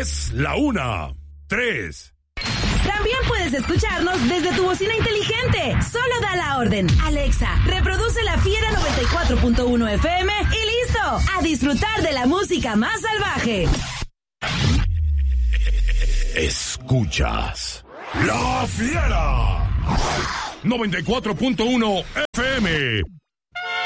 Es la 1:03. También puedes escucharnos desde tu bocina inteligente. Solo da la orden. Alexa, reproduce La Fiera 94.1 FM y listo. A disfrutar de la música más salvaje. Escuchas La Fiera 94.1 FM.